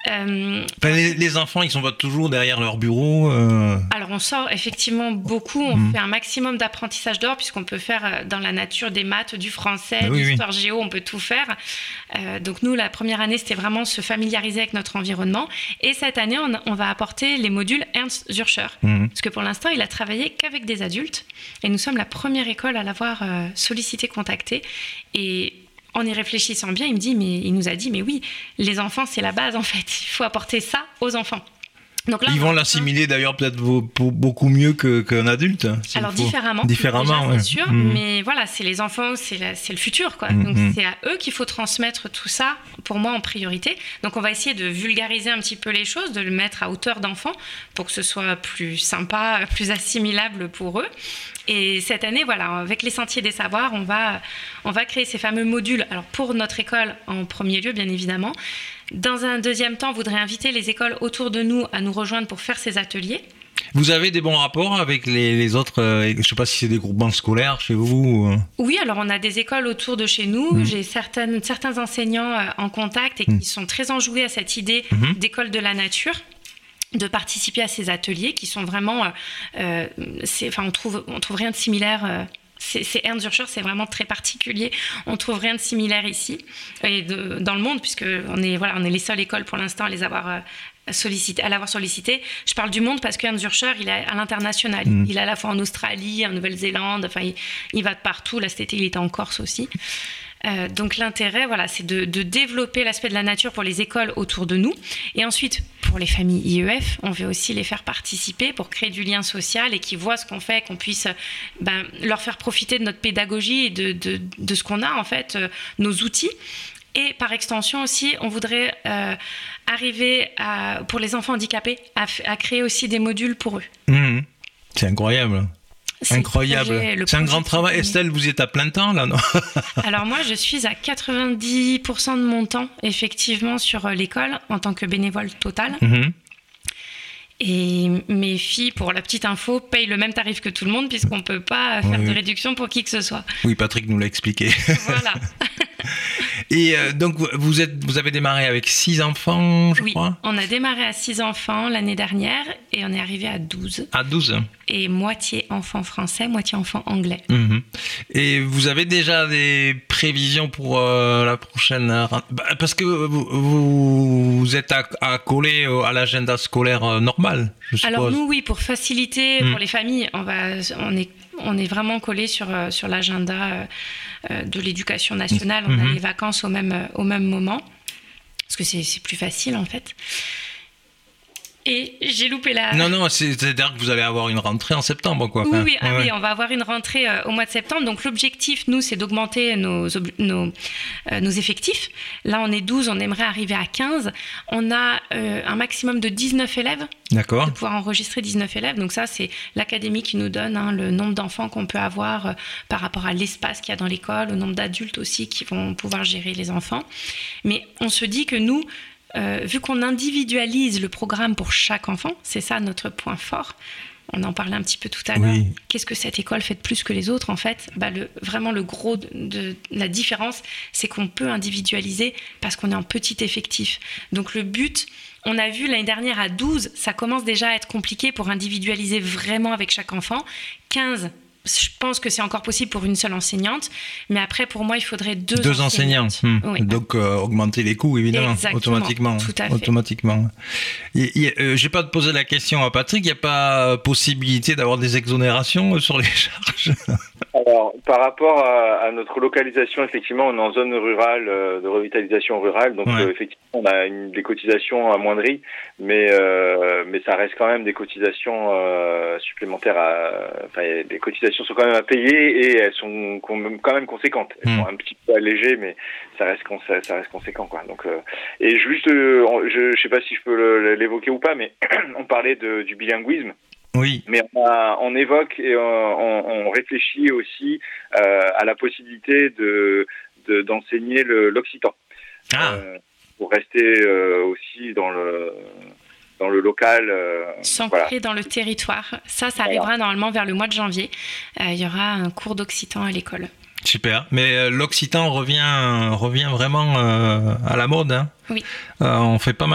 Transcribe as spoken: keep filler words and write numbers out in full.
Euh, enfin, les, les enfants, ils sont pas toujours derrière leur bureau. Euh... Alors, on sort effectivement beaucoup. On mmh. fait un maximum d'apprentissage dehors, puisqu'on peut faire dans la nature des maths, du français, oui, de l'histoire oui. géo, on peut tout faire. Euh, donc, nous, la première année, c'était vraiment se familiariser avec notre environnement. Et cette année, on, on va apporter les modules Ernst Zürcher. Mmh. Parce que pour l'instant, il a travaillé qu'avec des adultes. Et nous sommes la première école à l'avoir euh, sollicité, contacté. Et en y réfléchissant bien, il me dit, mais il nous a dit, mais oui, les enfants, c'est la base en fait. Il faut apporter ça aux enfants. Donc là, ils vont l'assimiler d'ailleurs peut-être beaucoup mieux que, qu'un adulte. Alors différemment, différemment, déjà, ouais. c'est sûr. Mmh. Mais voilà, c'est les enfants, c'est, la, c'est le futur, quoi. Mmh. Donc c'est à eux qu'il faut transmettre tout ça, pour moi en priorité. Donc on va essayer de vulgariser un petit peu les choses, de le mettre à hauteur d'enfant, pour que ce soit plus sympa, plus assimilable pour eux. Et cette année, voilà, avec les Sentiers des Savoirs, on va, on va créer ces fameux modules. Alors pour notre école en premier lieu, bien évidemment. Dans un deuxième temps, on voudrait inviter les écoles autour de nous à nous rejoindre pour faire ces ateliers. Vous avez des bons rapports avec les, les autres, euh, je ne sais pas si c'est des groupements scolaires chez vous ou... Oui, alors on a des écoles autour de chez nous. Mmh. J'ai certaines, certains enseignants euh, en contact et mmh. qui sont très enjoués à cette idée mmh. d'école de la nature, de participer à ces ateliers qui sont vraiment... Euh, c'est, enfin, on trouve, on trouve rien de similaire... Euh, C'est, c'est Ernst Zürcher, c'est vraiment très particulier. On trouve rien de similaire ici et de, dans le monde, puisque on est voilà, on est les seules écoles pour l'instant à les avoir euh, sollicité, à l'avoir sollicité. Je parle du monde parce que Ernst Zürcher, il est à l'international. Mmh. Il est à la fois en Australie, en Nouvelle-Zélande. Enfin, il, il va de partout. Là, cet été, il était en Corse aussi. Euh, donc l'intérêt, voilà, c'est de, de développer l'aspect de la nature pour les écoles autour de nous. Et ensuite, pour les familles I E F, on veut aussi les faire participer pour créer du lien social et qu'ils voient ce qu'on fait, qu'on puisse ben, leur faire profiter de notre pédagogie et de, de, de ce qu'on a, en fait, euh, nos outils. Et par extension aussi, on voudrait euh, arriver, à, pour les enfants handicapés, à, à créer aussi des modules pour eux. Mmh, c'est incroyable. C'est incroyable. Projet, c'est un grand travail. Estelle, vous êtes à plein temps là, non? Alors moi, je suis à quatre-vingt-dix pour cent de mon temps, effectivement, sur l'école, en tant que bénévole total. Mmh. Et mes filles, pour la petite info, payent le même tarif que tout le monde, puisqu'on ne peut pas faire oui. de réduction pour qui que ce soit. Oui, Patrick nous l'a expliqué. Voilà. Et euh, donc, vous, êtes, vous avez démarré avec six enfants, je oui, crois? Oui, on a démarré à six enfants l'année dernière et on est arrivé à douze. À douze? Et moitié enfants français, moitié enfants anglais. Mmh. Et vous avez déjà des prévisions pour euh, la prochaine... Parce que vous, vous êtes à, à coller à l'agenda scolaire normal, je suppose. Alors nous, oui, pour faciliter mmh. pour les familles, on, va, on est... On est vraiment collé sur, sur l'agenda de l'éducation nationale. On mmh. a les vacances au même, au même moment, parce que c'est, c'est plus facile en fait. Et j'ai loupé la... Non, non, c'est, c'est-à-dire que vous allez avoir une rentrée en septembre, quoi. Oui, oui, ah, ouais. oui, on va avoir une rentrée euh, au mois de septembre. Donc, l'objectif, nous, c'est d'augmenter nos, nos, euh, nos effectifs. Là, on est douze, on aimerait arriver à quinze. On a euh, un maximum de dix-neuf élèves. D'accord. De pouvoir enregistrer dix-neuf élèves. Donc, ça, c'est l'académie qui nous donne hein, le nombre d'enfants qu'on peut avoir euh, par rapport à l'espace qu'il y a dans l'école, le nombre d'adultes aussi qui vont pouvoir gérer les enfants. Mais on se dit que nous... Euh, vu qu'on individualise le programme pour chaque enfant, c'est ça notre point fort. On en parlait un petit peu tout à l'heure. Oui. Qu'est-ce que cette école fait de plus que les autres, en fait? Bah, le, vraiment, le gros de, de la différence, c'est qu'on peut individualiser parce qu'on est en petit effectif. Donc, le but, on a vu l'année dernière à douze, ça commence déjà à être compliqué pour individualiser vraiment avec chaque enfant. quinze, je pense que c'est encore possible pour une seule enseignante, mais après, pour moi, il faudrait deux, deux enseignants. Mmh. Oui. Donc, euh, augmenter les coûts, évidemment, exactement, automatiquement. Tout à fait. Automatiquement. Et, et, euh, je n'ai pas posé la question à Patrick, il n'y a pas possibilité d'avoir des exonérations sur les charges? Alors, par rapport à, à notre localisation, effectivement, on est en zone rurale, euh, de revitalisation rurale, donc ouais. euh, effectivement, on a une, des cotisations amoindries, mais euh, mais ça reste quand même des cotisations euh, supplémentaires, à, enfin, des cotisations sont quand même à payer et elles sont quand même conséquentes. Elles mmh. sont un petit peu allégées, mais ça reste ça reste conséquent, quoi. Donc, euh, et juste, euh, je, je sais pas si je peux le, l'évoquer ou pas, mais on parlait de, du bilinguisme. Oui. Mais on, a, on évoque et on, on réfléchit aussi euh, à la possibilité de, de d'enseigner le, l'occitan. Ah. Euh, pour rester euh, aussi dans le dans le local. Euh, S'ancrer voilà. dans le territoire. Ça, ça arrivera voilà. normalement vers le mois de janvier. Euh, il y aura un cours d'occitan à l'école. Super. Mais euh, l'occitan revient revient vraiment euh, à la mode. Hein. Oui. Euh, on fait pas mal